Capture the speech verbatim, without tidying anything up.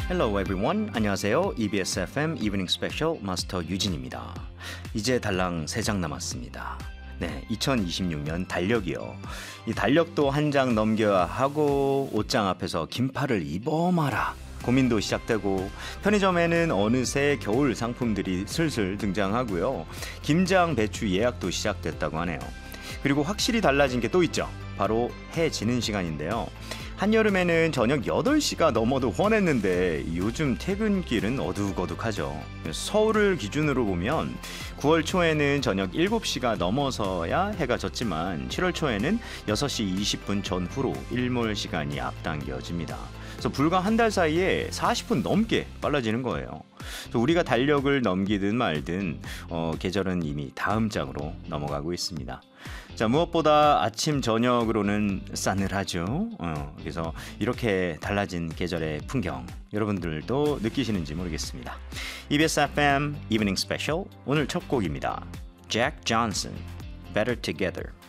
Hello everyone. 안녕하세요. 이비에스 에프엠 이브닝 스페셜 마스터 유진입니다. 이제 달랑 세 장 남았습니다. 네, 이천이십육 년 달력이요. 이 달력도 한 장 넘겨야 하고 옷장 앞에서 긴팔을 입어 마라 고민도 시작되고 편의점에는 어느새 겨울 상품들이 슬슬 등장하고요. 김장 배추 예약도 시작됐다고 하네요. 그리고 확실히 달라진 게 또 있죠. 바로 해 지는 시간인데요. 한여름에는 저녁 여덟 시가 넘어도 훤했는데 요즘 퇴근길은 어둑어둑하죠. 서울을 기준으로 보면 구월 초에는 저녁 일곱 시가 넘어서야 해가 졌지만 칠월 초에는 여섯 시 이십 분 전후로 일몰 시간이 앞당겨집니다. 그래서 불과 한 달 사이에 사십 분 넘게 빨라지는 거예요. 우리가 달력을 넘기든 말든 어, 계절은 이미 다음 장으로 넘어가고 있습니다. 자, 무엇보다 아침 저녁으로는 싸늘하죠. 어, 그래서 이렇게 달라진 계절의 풍경 여러분들도 느끼시는지 모르겠습니다. 이비에스 에프엠 이브닝 스페셜 오늘 첫 곡입니다. 잭 존슨, Better Together.